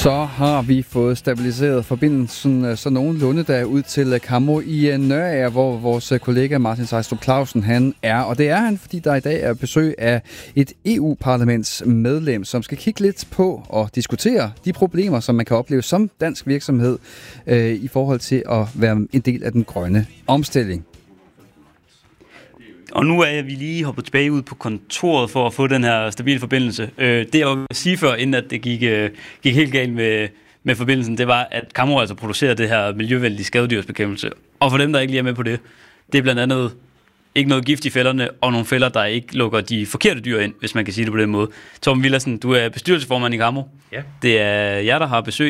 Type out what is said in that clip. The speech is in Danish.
Så har vi fået stabiliseret forbindelsen så nogenlunde der ud til Kammo i Nørager, hvor vores kollega Martin Sejstrup Clausen han er. Og det er han, fordi der i dag er besøg af et EU-parlamentsmedlem, som skal kigge lidt på og diskutere de problemer, som man kan opleve som dansk virksomhed i forhold til at være en del af den grønne omstilling. Og nu er vi lige hoppet tilbage ud på kontoret for at få den her stabile forbindelse. Det jeg vil sige før, inden at det gik helt galt med forbindelsen, det var, at Kammo altså producerer det her miljøvenlige skadedyrsbekæmpelse. Og for dem, der ikke lige er med på det, det er blandt andet ikke noget gift i fælderne, og nogle fælder, der ikke lukker de forkerte dyr ind, hvis man kan sige det på den måde. Torben Villadsen, du er bestyrelsesformand i Kammo. Ja. Det er jer, der har besøg